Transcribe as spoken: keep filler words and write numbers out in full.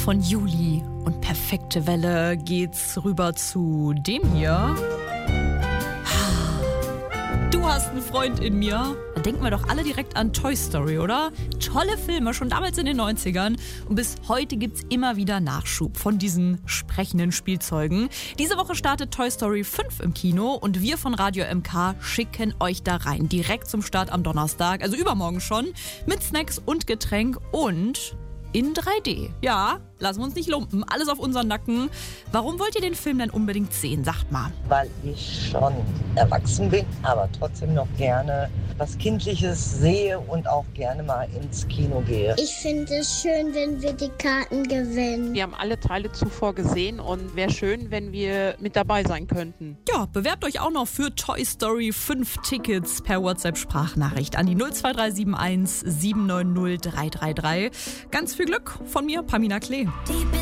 Von Juli und perfekte Welle geht's rüber zu dem hier. Du hast einen Freund in mir. Da denken wir doch alle direkt an Toy Story, oder? Tolle Filme, schon damals in den neunzigern. Und bis heute gibt's immer wieder Nachschub von diesen sprechenden Spielzeugen. Diese Woche startet Toy Story fünf im Kino und wir von Radio M K schicken euch da rein. Direkt zum Start am Donnerstag, also übermorgen schon. Mit Snacks und Getränk und in drei D. Ja, lassen wir uns nicht lumpen. Alles auf unseren Nacken. Warum wollt ihr den Film denn unbedingt sehen? Sagt mal. Weil ich schon erwachsen bin, aber trotzdem noch gerne was Kindliches sehe und auch gerne mal ins Kino gehe. Ich finde es schön, wenn wir die Karten gewinnen. Wir haben alle Teile zuvor gesehen und wäre schön, wenn wir mit dabei sein könnten. Ja, bewerbt euch auch noch für Toy Story fünf Tickets per WhatsApp-Sprachnachricht an die null zwei drei sieben eins sieben neun null drei drei drei. Ganz viel Glück von mir, Pamina Klee.